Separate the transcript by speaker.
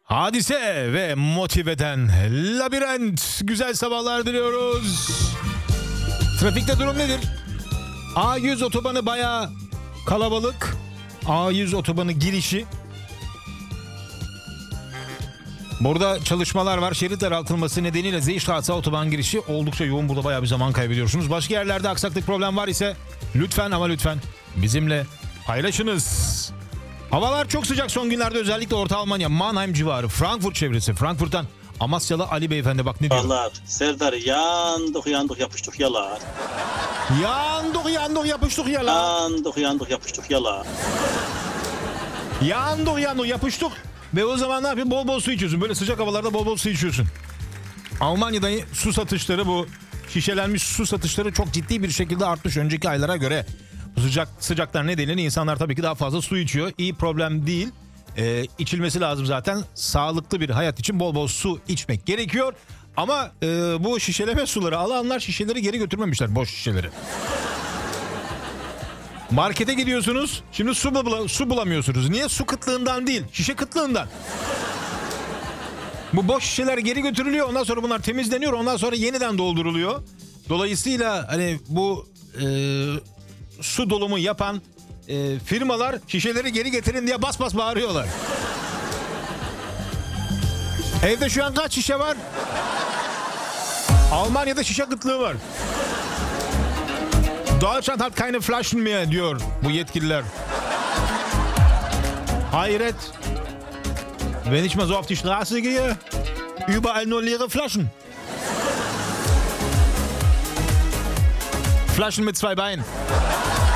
Speaker 1: Hadise ve Motive'den Labirent. Güzel sabahlar diliyoruz. Trafikte durum nedir? A100 otobanı bayağı kalabalık. A100 otobanı girişi. Burada çalışmalar var. Şerit daraltılması nedeniyle Zeyştatsa otoban girişi oldukça yoğun. Burada bayağı bir zaman kaybediyorsunuz. Başka yerlerde aksaklık, problem var ise lütfen ama lütfen bizimle paylaşınız. Havalar çok sıcak son günlerde, özellikle Orta Almanya, Mannheim civarı, Frankfurt çevresi. Frankfurt'tan Amasyalı Ali Beyefendi bak ne diyor.
Speaker 2: Allah Serdar yandık yapıştık yalar.
Speaker 1: Yandık yapıştık yala.
Speaker 2: Yandık yapıştık yalar.
Speaker 1: Yandık yapıştık. Ve o zaman ne yapıyorsun? Bol bol su içiyorsun. Böyle sıcak havalarda bol bol su içiyorsun. Almanya'da su satışları, bu şişelenmiş su satışları çok ciddi bir şekilde artmış önceki aylara göre. Bu sıcaklar nedeniyle insanlar tabii ki daha fazla su içiyor. İyi, problem değil. İçilmesi lazım zaten. Sağlıklı bir hayat için bol bol su içmek gerekiyor. Ama bu şişeleme suları alanlar şişeleri geri götürmemişler, boş şişeleri. Markete gidiyorsunuz. Şimdi su bulamıyorsunuz. Niye? Su kıtlığından değil, şişe kıtlığından. Bu boş şişeler geri götürülüyor. Ondan sonra bunlar temizleniyor. Ondan sonra yeniden dolduruluyor. Dolayısıyla hani bu su dolumu yapan firmalar şişeleri geri getirin diye bas bas bağırıyorlar. Evde şu an kaç şişe var? Almanya'da şişe kıtlığı var. Deutschland hat keine Flaschen mehr diyor bu yetkililer. Hayret. Wenn ich mal so auf die Straße gehe, überall nur leere Flaschen. Flaschen mit zwei Beinen.